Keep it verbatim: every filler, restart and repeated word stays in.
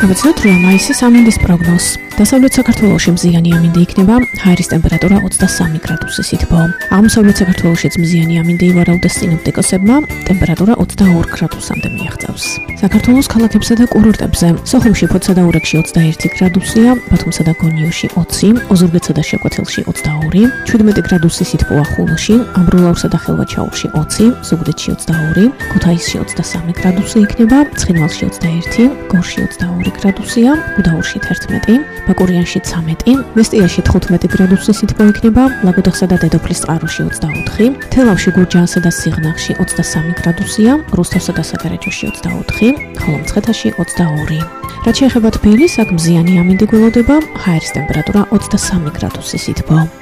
მოგეცნოთ რა მაისის ამინდის პროგნოზს. დასავლეთ საქართველოში მზიანი ამინდი იქნება, ჰაერის ტემპერატურა ოცდასამი გრადუსი სითბო. აღმოსავლეთ საქართველოშიც მზიანი ამინდი ივარაუდეს სინოპტიკოსებმა, ტემპერატურა ოცდაორ გრადუსამდე მიაღწევს. საქართველოს ქალაქებსა და კურორტებზე სოხუმში, ფოთსა და ურეკში ოცდაერთი გრადუსია, ბათუმსა და გონიოში ოცი, ოზურგეთსა და შეკვეთილში ოცდაორი, ჩვიდმეტი გრადუსი სითბოა ხულოში, ამბროლაურსა და ხელვაჩაურში ოცი, ზუგდიდში ოცდაორი, ქუთაისში ოცდასამი გრადუსი იქნება, ცხინვალში ოცდაერთი, გორში ოცდაორი გრადუსია, გუდაურში თერთმეტი, ბაკურიანში ცამეტი, ვესტიაში თხუთმეტი გრადუსი სითბო იქნება, ლაგოდეხსა და დედოფლის წყაროში ოცდაოთხი, თელავში, გურჯაანსა და სიღნაღში ოცდასამი გრადუსია, რუსთავსა და საგარეჯოში ოცდაოთხი, ხოლო მცხეთაში ოცდაორი. რაც შეეხება თბილისს, აქ მზიანი ამინდი გველოდება, ჰაერის ტემპერატურა ოცდასამი გრადუსი სითბო.